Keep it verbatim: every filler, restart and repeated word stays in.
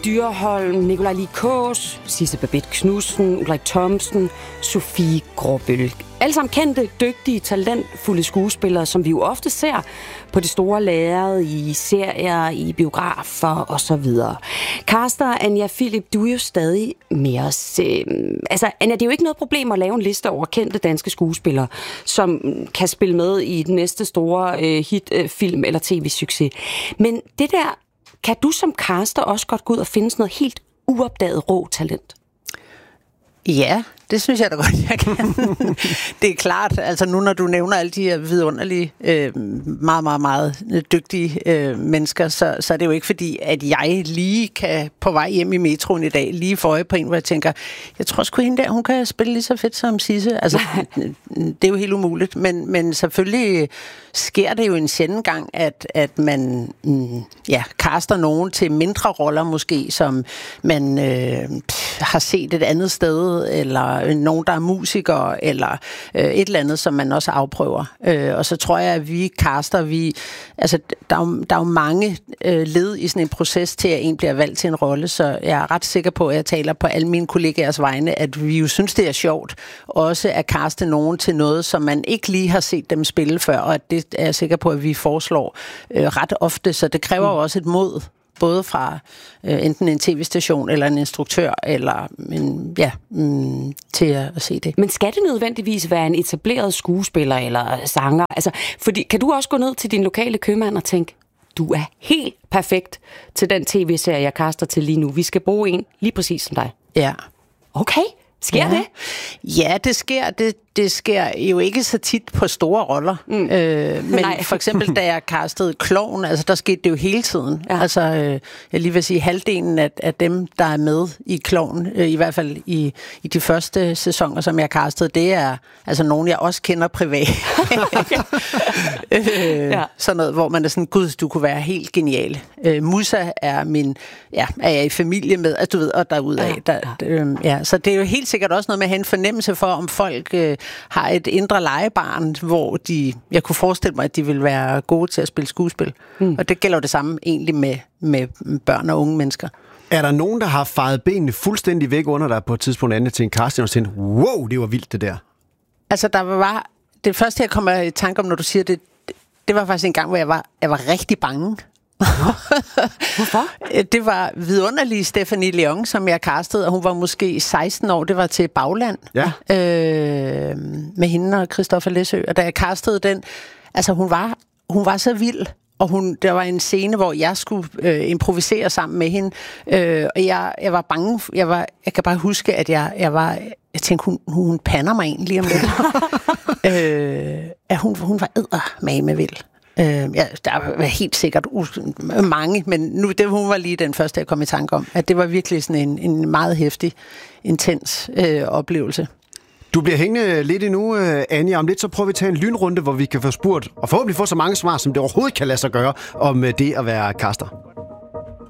Dyrholm, Nikolaj Likås, Sisse Babette Knudsen, Ulrik Thomsen, Sofie Gråbøl. Alle sammen kendte, dygtige, talentfulde skuespillere, som vi jo ofte ser på det store lærred, i serier, i biografer osv. Kaster, Anja Philip, du er jo stadig med os. Altså, Anja, det er jo ikke noget problem at lave en liste over kendte danske skuespillere, som kan spille med i den næste store øh, hitfilm eller tv-succes. Men det der, kan du som caster også godt gå ud og finde sådan noget helt uopdaget rå talent? Ja, det synes jeg da godt, jeg kan. Det er klart, altså nu når du nævner alle de her vidunderlige, øh, meget, meget, meget dygtige øh, mennesker, så, så er det jo ikke fordi, at jeg lige kan på vej hjem i metroen i dag, lige få øje på en, hvor jeg tænker, jeg tror sgu hende der, hun kan spille lige så fedt som Sisse. Altså, det er jo helt umuligt, men, men selvfølgelig sker det jo en sjælden gang, at, at man mm, ja, kaster nogen til mindre roller måske, som man øh, har set et andet sted, eller nogen, der er musikere, eller øh, et eller andet, som man også afprøver. Øh, og så tror jeg, at vi caster, vi, altså, der, er jo, der er jo mange øh, led i sådan en proces til, at en bliver valgt til en rolle, så jeg er ret sikker på, at jeg taler på alle mine kollegaers vegne, at vi jo synes, det er sjovt også at caste nogen til noget, som man ikke lige har set dem spille før, og at det er jeg sikker på, at vi foreslår øh, ret ofte, så det kræver mm. jo også et mod, både fra øh, enten en tv-station eller en instruktør, eller en, ja, mm, til at, at se det. Men skal det nødvendigvis være en etableret skuespiller eller sanger? Altså, fordi, kan du også gå ned til din lokale købmand og tænke, du er helt perfekt til den tv-serie, jeg kaster til lige nu. Vi skal bruge en lige præcis som dig. Ja. Okay. Sker ja. det? Ja, det sker. Det, det sker jo ikke så tit på store roller. Mm. Øh, men for eksempel, da jeg castede Klovn, altså der skete det jo hele tiden. Ja. Altså, øh, jeg lige vil sige, halvdelen af, af dem, der er med i Klovn, øh, i hvert fald i, i de første sæsoner, som jeg castede, det er altså nogen, jeg også kender privat. øh, ja. Sådan noget, hvor man er sådan, gud, du kunne være helt genial. Øh, Musa er min, ja, er jeg i familie med, altså du ved, og derudaf. Ja. Der, øh, ja. Så det er jo helt sikkert også noget med at have en fornemmelse for, om folk øh, har et indre legebarn, hvor de, jeg kunne forestille mig, at de vil være gode til at spille skuespil. Mm. Og det gælder jo det samme egentlig med, med børn og unge mennesker. Er der nogen, der har fejet benene fuldstændig væk under dig på et tidspunkt andet til en casting, og tænkte, wow, det var vildt det der? Altså, der var, det første, jeg kommer i tanke om, når du siger det, det var faktisk en gang, hvor jeg var, jeg var rigtig bange. Hvorfor? Det var vidunderlig Stephanie Leon, som jeg castede, og hun var måske seksten år. Det var til Bagland. Ja. Øh, med hende og Christoffer Læsø. Og da jeg castede den, altså hun var, hun var så vild. Og hun, der var en scene, hvor jeg skulle øh, improvisere sammen med hende. Øh, og jeg, jeg var bange. Jeg, var, jeg kan bare huske, at jeg, jeg var... Jeg tænkte, hun, hun pander mig egentlig om lidt. øh, ja, hun, hun var eddermame vild. Øh, ja, der var helt sikkert uh, mange, men nu, det, hun var lige den første, jeg kom i tanke om. At det var virkelig sådan en, en meget heftig, intens øh, oplevelse. Du bliver hængende lidt endnu, Anja. Om lidt så prøver vi at tage en lynrunde, hvor vi kan få spurgt, og forhåbentlig få så mange svar, som det overhovedet kan lade sig gøre, om det at være caster.